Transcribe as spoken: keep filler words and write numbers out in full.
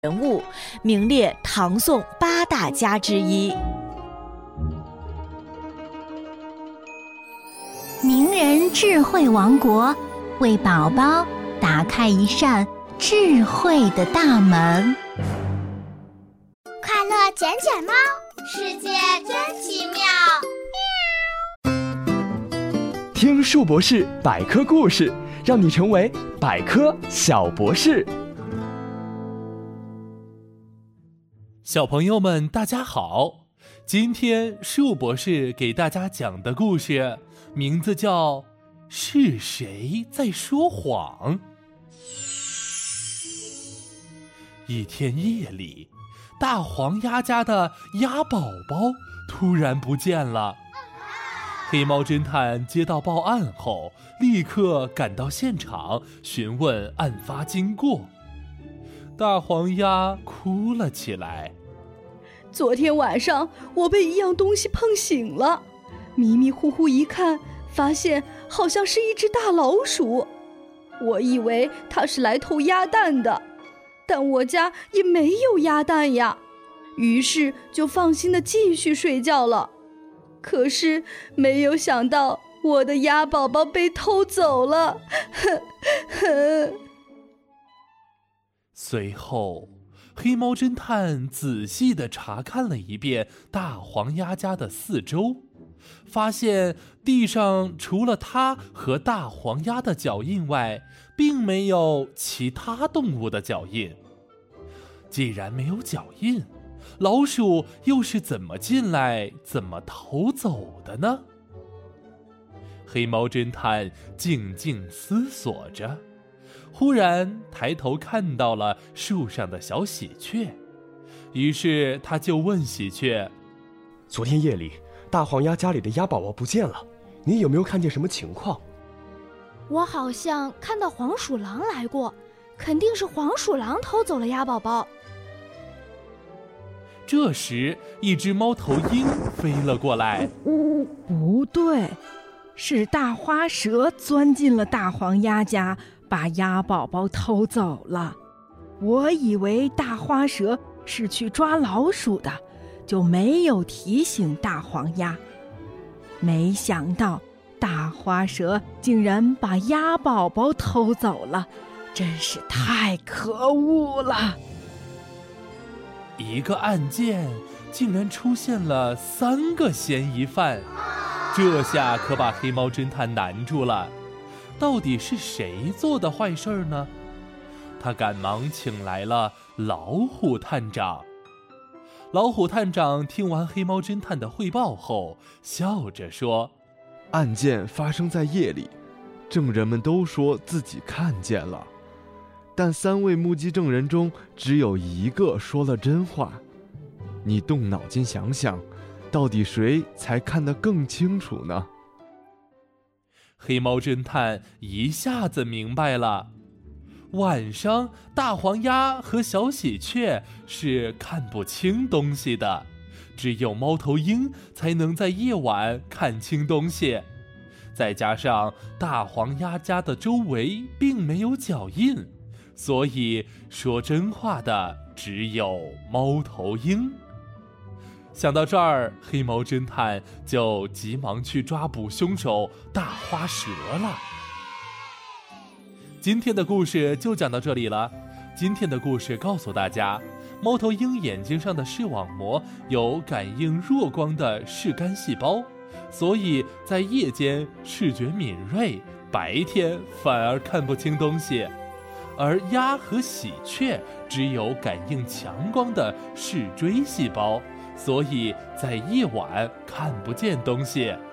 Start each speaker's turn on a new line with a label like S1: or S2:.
S1: 人物，名列唐宋八大家之一。
S2: 名人智慧王国为宝宝打开一扇智慧的大门。
S3: 快乐捡捡猫，世界真奇妙。
S4: 听树博士百科故事，让你成为百科小博士。
S5: 小朋友们大家好，今天树博士给大家讲的故事名字叫是谁在说谎。一天夜里，大黄鸭家的鸭宝宝突然不见了。黑猫侦探接到报案后，立刻赶到现场询问案发经过。大黄鸭哭了起来。
S6: 昨天晚上我被一样东西碰醒了，迷迷糊糊一看，发现好像是一只大老鼠。我以为它是来偷鸭蛋的，但我家也没有鸭蛋呀，于是就放心地继续睡觉了。可是没有想到我的鸭宝宝被偷走了。
S5: 随后黑猫侦探仔细地查看了一遍大黄鸭家的四周，发现地上除了它和大黄鸭的脚印外，并没有其他动物的脚印。既然没有脚印，老鼠又是怎么进来怎么逃走的呢？黑猫侦探静静思索着，忽然抬头看到了树上的小喜鹊，于是他就问喜鹊：
S4: 昨天夜里大黄鸭家里的鸭宝宝不见了，你有没有看见什么情况？
S3: 我好像看到黄鼠狼来过，肯定是黄鼠狼偷走了鸭宝宝。
S5: 这时一只猫头鹰飞了过来。
S7: 不对，是大花蛇钻进了大黄鸭家，把鸭宝宝偷走了。我以为大花蛇是去抓老鼠的，就没有提醒大黄鸭。没想到大花蛇竟然把鸭宝宝偷走了，真是太可恶了。
S5: 一个案件竟然出现了三个嫌疑犯，这下可把黑猫侦探难住了。到底是谁做的坏事呢？他赶忙请来了老虎探长。老虎探长听完黑猫侦探的汇报后，笑着说：
S8: 案件发生在夜里，证人们都说自己看见了，但三位目击证人中只有一个说了真话。你动脑筋想想，到底谁才看得更清楚呢？
S5: 黑猫侦探一下子明白了，晚上大黄鸭和小喜鹊是看不清东西的，只有猫头鹰才能在夜晚看清东西。再加上大黄鸭家的周围并没有脚印，所以说真话的只有猫头鹰。想到这儿，黑猫侦探就急忙去抓捕凶手大花蛇了。今天的故事就讲到这里了。今天的故事告诉大家，猫头鹰眼睛上的视网膜有感应弱光的视杆细胞，所以在夜间视觉敏锐，白天反而看不清东西。而鸭和喜鹊只有感应强光的视锥细胞，所以在夜晚看不见东西。